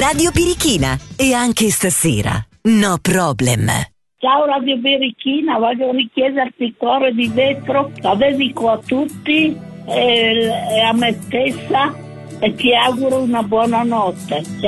Radio Birichina. E anche stasera, no problem. Ciao Radio Birichina, voglio richiederti il cuore di vetro, la dedico a tutti e a me stessa e ti auguro una buona notte. Ciao.